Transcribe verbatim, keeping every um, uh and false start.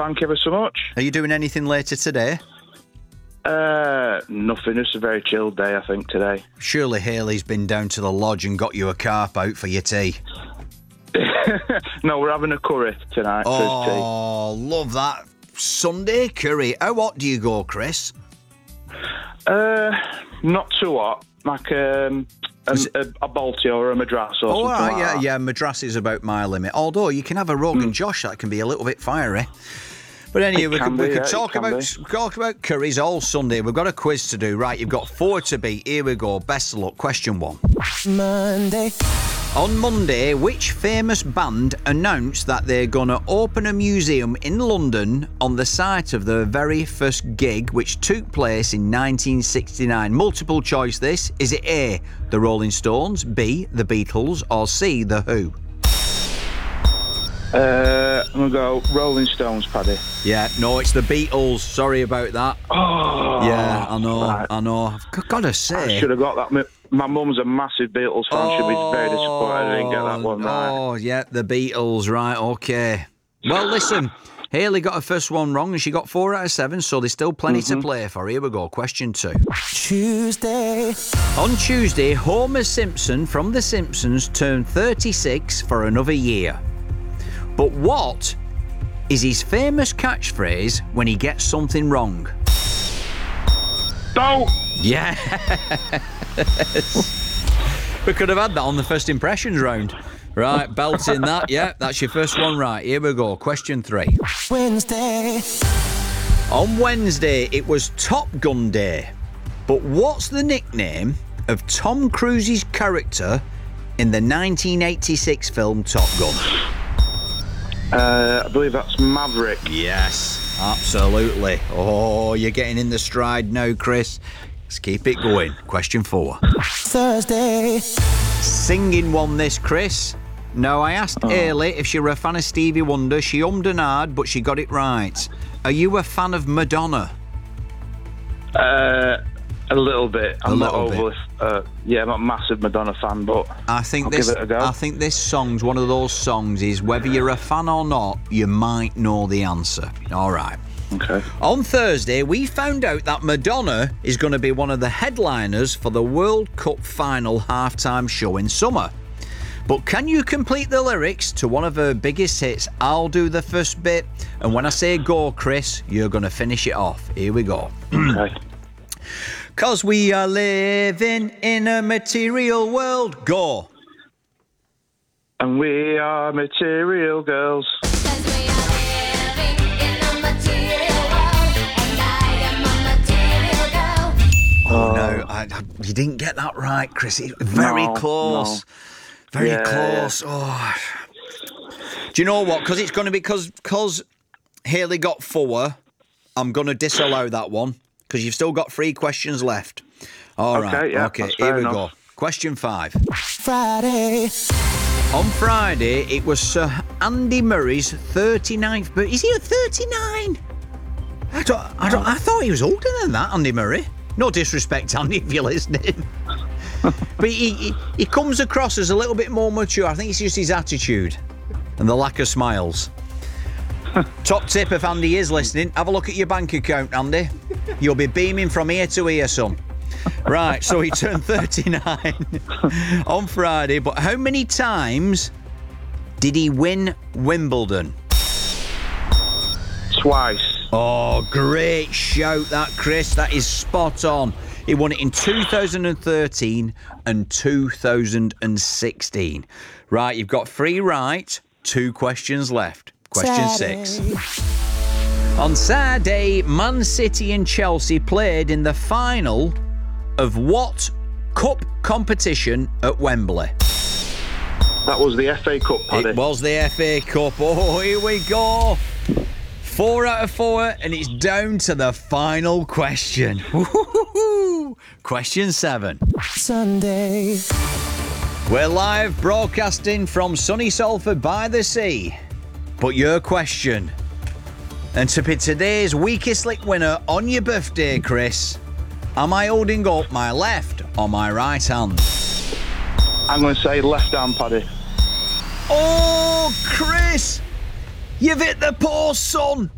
thank you ever so much. Are you doing anything later today? Uh, nothing. It's a very chilled day, I think, today. Surely Hayley's been down to the lodge and got you a carp out for your tea. No, we're having a curry tonight for his tea. Oh, love that. Sunday curry. How hot do you go, Chris? Uh, not too hot. Like um, a, a, a Balti or a Madras or Oh, something right, like yeah, that. yeah. Madras is about my limit. Although you can have a Rogan Mm. Josh that can be a little bit fiery. But anyway, It we can could, we be, could yeah, it talk can about be. talk about curries all Sunday. We've got a quiz to do. Right, you've got four to beat. Here we go. Best of luck. Question one. Monday. On Monday, which famous band announced that they're going to open a museum in London on the site of their very first gig, which took place in nineteen sixty-nine? Multiple choice this. Is it A, the Rolling Stones, B, the Beatles, or C, the Who? Uh, I'm going to go Rolling Stones, Paddy. Yeah, no, it's the Beatles. Sorry about that. Oh, Yeah, I know, right. I know. I've g- got to I say... should have got that. My, my mum's a massive Beatles fan. She'll be very disappointed I didn't get that one right. Oh, yeah, the Beatles, right, okay. Well, listen, Hayley got her first one wrong and she got four out of seven, so there's still plenty Mm-hmm. to play for. Here we go, question two. Tuesday. On Tuesday, Homer Simpson from The Simpsons turned thirty-six for another year. But what is his famous catchphrase when he gets something wrong? Don't! Yeah. We could have had that on the first impressions round. Right, belting that. Yeah, that's your first one right. Here we go. Question three. Wednesday. On Wednesday, it was Top Gun Day. But what's the nickname of Tom Cruise's character in the nineteen eighty-six film Top Gun? Uh, I believe that's Maverick. Yes, absolutely. Oh, you're getting in the stride now, Chris. Let's keep it going. Question four. Thursday. Singing one this, Chris. No, I asked Oh. Hayley if she were a fan of Stevie Wonder. She ummed and ahed, but she got it right. Are you a fan of Madonna? Uh, a little bit. I'm not little bit. overly. Uh, yeah, I'm not a massive Madonna fan, but I think I'll this. give it a go. I think this song's one of those songs. Is whether you're a fan or not, you might know the answer. All right. Okay. On Thursday, we found out that Madonna is going to be one of the headliners for the World Cup final halftime show in summer. But can you complete the lyrics to one of her biggest hits? I'll do the first bit, and when I say go, Chris, you're going to finish it off. Here we go. Okay. 'Cause we are living in a material world. Go. And we are material girls. Cause we are living in a material world, and I am a material girl. Oh, no, I, I- you didn't get that right, Chris. It- Very No, close. no. Very Yeah, close. Oh. Do you know what? Because it's going to be because because Hayley got four. I'm going to disallow that one because you've still got three questions left. All right. Okay, yeah, okay. that's Here fair we enough. go. Question five. Friday. On Friday, it was Sir Andy Murray's thirty-ninth birthday. Is he a thirty-nine? I don't, I don't. I thought he was older than that, Andy Murray. No disrespect, Andy, if you're listening. But he, he he comes across as a little bit more mature. I think it's just his attitude and the lack of smiles. Top tip if Andy is listening, have a look at your bank account, Andy. You'll be beaming from ear to ear, son. Right, so he turned thirty-nine on Friday, but how many times did he win Wimbledon? Twice. Oh, great shout that, Chris. That is spot on. He won it in two thousand thirteen and two thousand sixteen. Right, you've got three right, two questions left. Question Saturday. six. On Saturday, Man City and Chelsea played in the final of what cup competition at Wembley? That was the F A Cup, Paddy. It was the F A Cup. Oh, here we go. Four out of four, and it's down to the final question. Woo-hoo-hoo-hoo. Question seven. Sunday. We're live broadcasting from sunny Salford by the sea. But your question, and to be today's weakest lick winner on your birthday, Chris, am I holding up my left or my right hand? I'm going to say left hand, Paddy. Oh, Chris! You've hit the post, son!